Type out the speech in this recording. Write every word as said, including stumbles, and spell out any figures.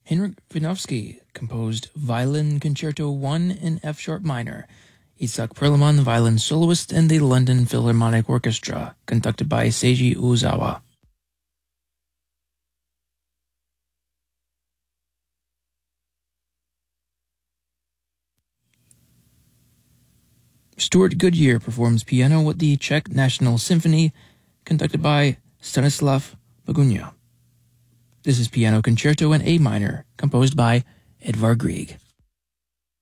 Henryk Wieniawski composed Violin Concerto one in F-sharp minor. Isaac Perelman, violin soloist in the London Philharmonic Orchestra, conducted by Seiji Uzawa. Stuart Goodyear performs piano with the Czech National Symphony, conducted by Stanislav Bagunia. This is Piano Concerto in A minor, composed by Edvard Grieg.